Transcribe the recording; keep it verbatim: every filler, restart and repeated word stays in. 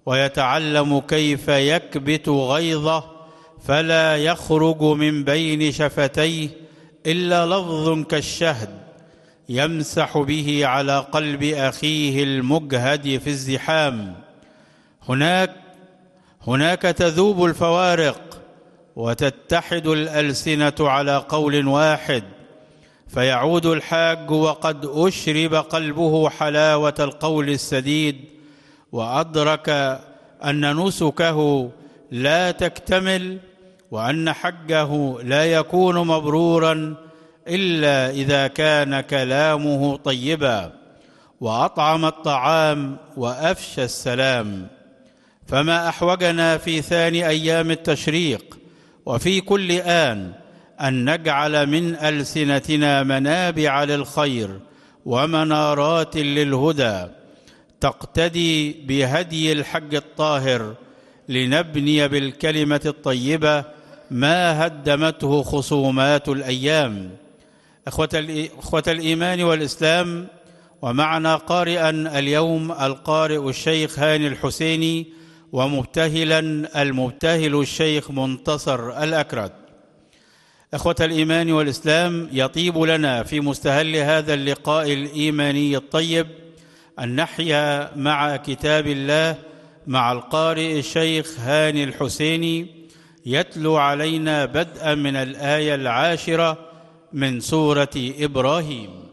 ويتعلم كيف يكبت غيظه فلا يخرج من بين شفتيه إلا لفظ كالشهد يمسح به على قلب أخيه المجهد في الزحام. هناك هناك تذوب الفوارق وتتحد الألسنة على قول واحد، فيعود الحاج وقد أشرب قلبه حلاوة القول السديد، وأدرك أن نسكه لا تكتمل وأن حجه لا يكون مبرورا إلا إذا كان كلامه طيبا، وأطعم الطعام وأفشى السلام. فما أحوجنا في ثاني أيام التشريق وفي كل آن أن نجعل من ألسنتنا منابع للخير ومنارات للهدى تقتدي بهدي الحج الطاهر، لنبني بالكلمة الطيبة ما هدمته خصومات الأيام. إخوة الإيمان والإسلام، ومعنا قارئا اليوم القارئ الشيخ هاني الحسيني، ومبتهلا المبتهل الشيخ منتصر الأكرد. إخوة الإيمان والإسلام، يطيب لنا في مستهل هذا اللقاء الإيماني الطيب أن نحيا مع كتاب الله مع القارئ الشيخ هاني الحسيني يتلو علينا بدءا من الآية العاشرة من سورة إبراهيم.